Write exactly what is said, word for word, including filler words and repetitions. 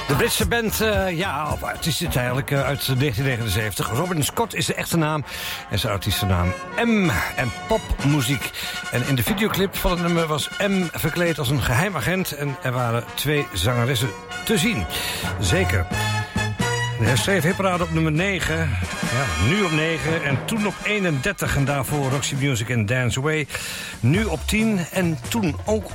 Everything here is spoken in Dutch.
De Britse band, uh, ja, het is dit eigenlijk uh, uit negentien negenenzeventig. Robin Scott is de echte naam en zijn artiestennaam M en popmuziek. En in de videoclip van het nummer was M verkleed als een geheim agent en er waren twee zangeressen te zien. Zeker. De herschreef hitparade op nummer negen. Ja, nu op negen en toen op eenendertig. En daarvoor Roxy Music en Dance Away. Nu op tien en toen ook